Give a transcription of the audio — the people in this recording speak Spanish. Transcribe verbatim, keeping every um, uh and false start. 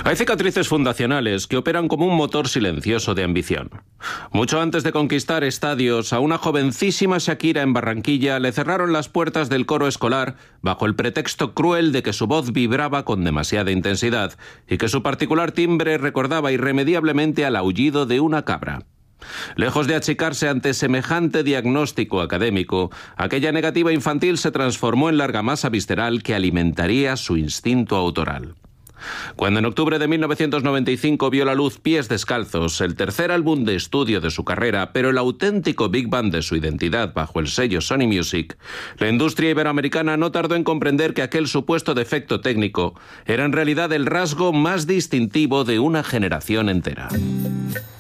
Hay cicatrices fundacionales que operan como un motor silencioso de ambición. Mucho antes de conquistar estadios, a una jovencísima Shakira en Barranquilla le cerraron las puertas del coro escolar bajo el pretexto cruel de que su voz vibraba con demasiada intensidad y que su particular timbre recordaba irremediablemente al aullido de una cabra. Lejos de achicarse ante semejante diagnóstico académico, aquella negativa infantil se transformó en la argamasa visceral que alimentaría su instinto autoral. Cuando en octubre de mil novecientos noventa y cinco vio la luz Pies Descalzos, el tercer álbum de estudio de su carrera, pero el auténtico Big Bang de su identidad bajo el sello Sony Music, la industria iberoamericana no tardó en comprender que aquel supuesto defecto técnico era en realidad el rasgo más distintivo de una generación entera.